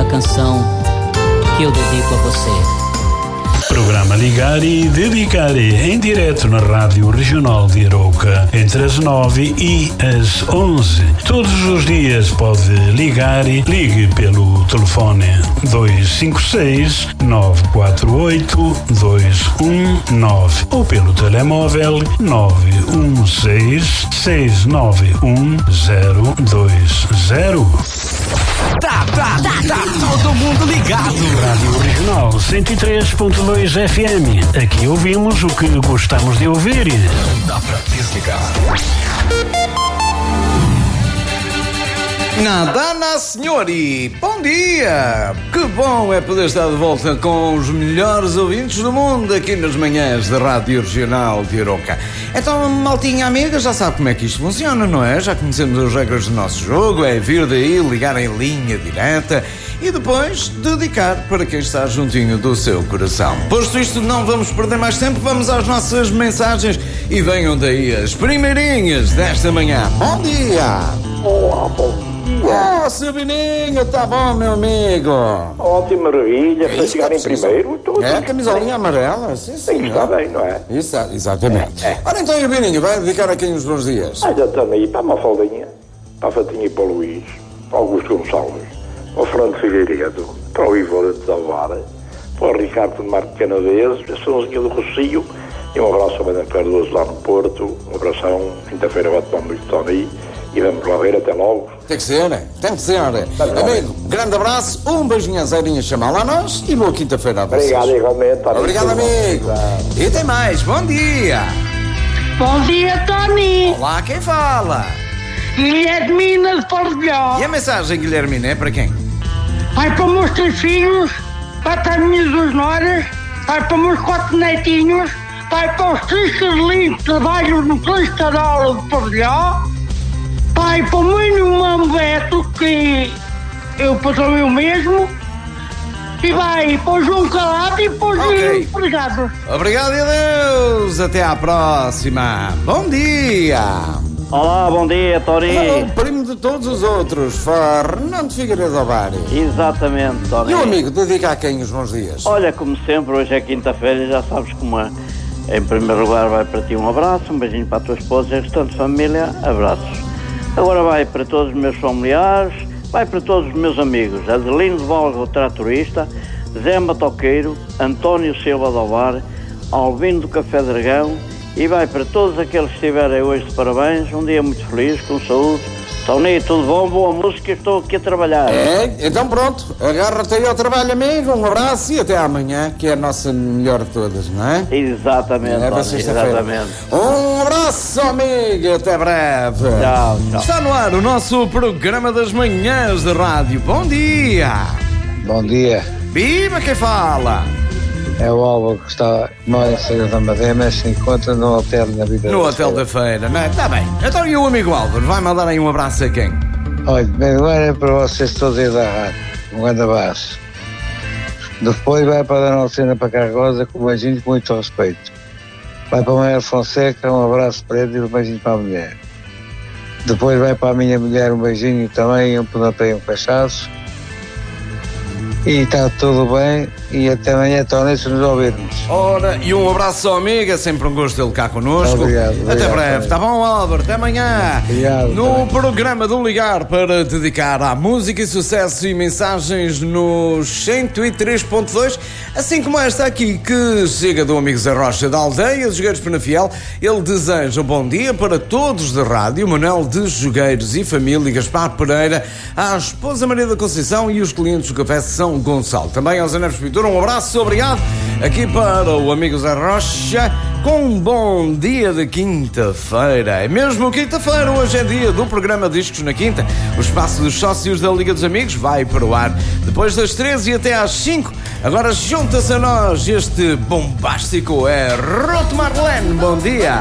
canção que eu dedico a você. Programa Ligar e Dedicar em direto na Rádio Regional de Arouca, entre as 9 e as 11. Todos os dias pode ligar e ligue pelo telefone 256-948-219 ou pelo telemóvel 916-691-020. Tá todo mundo ligado. Rádio Regional 103.2 FM. Aqui ouvimos o que gostamos de ouvir. Dá pra desligar. Nadana, senhori, bom dia! Que bom é poder estar de volta com os melhores ouvintes do mundo aqui nas manhãs da Rádio Regional de Arouca. Então, maltinha amiga, já sabe como é que isto funciona, não é? Já conhecemos as regras do nosso jogo, é vir daí, ligar em linha direta e depois dedicar para quem está juntinho do seu coração. Posto isto, não vamos perder mais tempo, vamos às nossas mensagens e venham daí as primeirinhas desta manhã. Bom dia! Olá, bom dia. Oh, Sabininho, tá bom, meu amigo? Ótima maravilha, para chegar em primeiro. Tudo. É, camisolinha amarela, sim, sim. Está bem, não é? Isso, exatamente. Ora então, Sabininho, vai dedicar a quem os bons dias? Já também, para a Mafaldinha, para a Fatinha e para o Luís, para o Augusto Gonçalves, para o Fernando Figueiredo, para o Ivo de Alvara, para o Ricardo de Marco Canaveses, para a Sãozinha do Rocio, e um abraço ao Madame Cardoso lá no Porto, um abração, quinta-feira bate-palmo de Tony. E vamos lá ver, até logo. Tem que ser, né? Tem que ser. Amigo, grande abraço, um beijinho a Zerinha, chamar lá a nós e boa quinta-feira a vocês. Obrigado, igualmente. Obrigado, amigo. E tem mais, bom dia. Bom dia, Tony. Olá, quem fala? Guilhermina de Portelhó. E a mensagem, Guilhermina, é para quem? Vai para os meus 3 filhos, vai para as minhas 2 noras, vai para os meus 4 netinhos, vai para os 3 carlinhos que trabalham no Cristal de Portelhó. Pai, para o meu irmão Beto, que eu patrão eu mesmo, e vai para o João Calado e para o João Empregado. Obrigado e adeus, até à próxima. Bom dia. Olá, bom dia, Tony. O primo de todos os outros, Fernando Figueiredo Alvari. Exatamente, Tony. E o amigo, dedica a quem os bons dias? Olha, como sempre, hoje é quinta-feira, já sabes como é. Em primeiro lugar vai para ti um abraço, um beijinho para a tua esposa e a restante família, abraços. Agora vai para todos os meus familiares, vai para todos os meus amigos. Adelino de Valga, o tratorista, Zé Matoqueiro, António Silva do Alvar, Albino do Café Dragão e vai para todos aqueles que estiverem hoje de parabéns. Um dia muito feliz, com saúde. Tony, tudo bom? Boa música, estou aqui a trabalhar. É, então pronto, agarra-te aí ao trabalho, amigo, um abraço e até amanhã, que é a nossa melhor de todas, não é? Exatamente, é, Tony, exatamente. Um abraço, amigo, até breve. Tchau, tchau. Está no ar o nosso programa das manhãs de rádio. Bom dia. Bom dia. Viva quem fala. É o Álvaro que está na Feira da Madeira, mas se encontra no hotel na Vida No hotel da Feira, não é? Está bem. Então e o amigo Álvaro, vai mandar aí um abraço a quem? Olha, bem, agora é para vocês todos aí da rádio. Um grande abraço. Depois vai para a Dona Alcina para Cargosa com um beijinho com muito respeito. Vai para a Maria Fonseca, um abraço para ele e um beijinho para a mulher. Depois vai para a minha mulher um beijinho também, um pontapé e um cachaço. E está tudo bem e até amanhã, Tony, se nos ouvirmos. Ora, e um abraço ao amigo, é sempre um gosto ele cá connosco. Obrigado. Até breve, está bom, Álvaro? Até amanhã. Obrigado. No programa do Ligar para dedicar à música e sucesso e mensagens nos 103.2, assim como esta aqui que chega do amigo Zé Rocha da Aldeia de Jogueiros Penafiel. Ele deseja um bom dia para todos da rádio, Manuel de Jogueiros e família, Gaspar Pereira, à esposa Maria da Conceição e os clientes do Café São Gonçalo. Também aos Neves Pintura, um abraço, obrigado. Aqui para o amigo Zé Rocha, com um bom dia de quinta-feira. É mesmo quinta-feira, hoje é dia do programa Discos na Quinta. O espaço dos sócios da Liga dos Amigos vai para o ar depois das 13 e até às 5. Agora junta-se a nós este bombástico é Ruth Marlene. Bom dia.